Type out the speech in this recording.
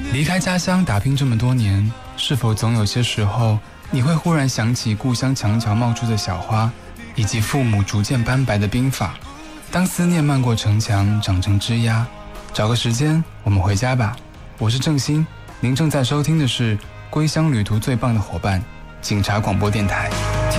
离开家乡打拼这么多年，是否总有些时候，你会忽然想起故乡墙角冒出的小花，以及父母逐渐斑白的鬓发？当思念漫过城墙，长成枝桠，找个时间，我们回家吧。我是郑鑫，您正在收听的是归乡旅途最棒的伙伴——警察广播电台。